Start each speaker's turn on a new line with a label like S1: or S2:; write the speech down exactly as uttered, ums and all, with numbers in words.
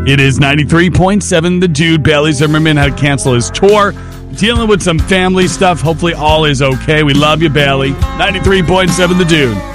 S1: It is ninety-three point seven The Dude. Bailey Zimmerman had to cancel his tour. Dealing with some family stuff. Hopefully all is okay. We love you, Bailey. ninety-three point seven The Dude.